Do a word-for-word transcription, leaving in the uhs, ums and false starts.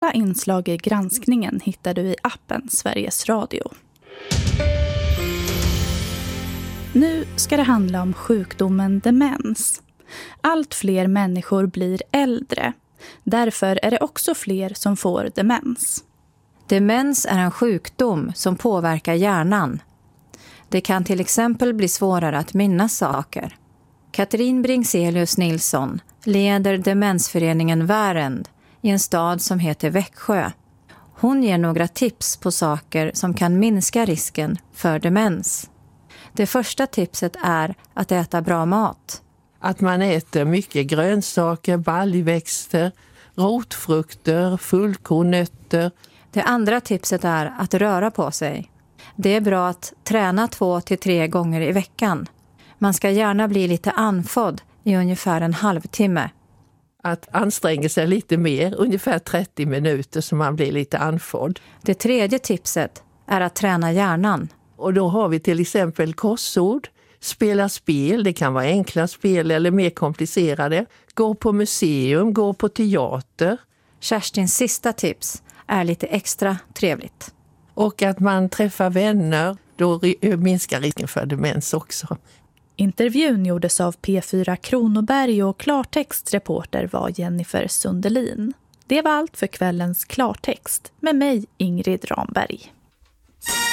Alla inslag i granskningen hittar du i appen Sveriges Radio. Nu ska det handla om sjukdomen demens. Allt fler människor blir äldre. Därför är det också fler som får demens. Demens är en sjukdom som påverkar hjärnan. Det kan till exempel bli svårare att minnas saker. Katrin Bringselius Nilsson leder demensföreningen Värend i en stad som heter Växjö. Hon ger några tips på saker som kan minska risken för demens. Det första tipset är att äta bra mat. Att man äter mycket grönsaker, baljväxter, rotfrukter, fullkornnötter. Det andra tipset är att röra på sig. Det är bra att träna två till tre gånger i veckan. Man ska gärna bli lite andfådd i ungefär en halvtimme. Att anstränga sig lite mer, ungefär trettio minuter, så man blir lite andfådd. Det tredje tipset är att träna hjärnan. Och då har vi till exempel korsord, spela spel, det kan vara enkla spel eller mer komplicerade. Gå på museum, gå på teater. Kerstins sista tips är lite extra trevligt. Och att man träffar vänner, då minskar risken för demens också. Intervjun gjordes av P fyra Kronoberg och klartextreporter var Jennifer Sundelin. Det var allt för kvällens klartext med mig, Ingrid Ramberg.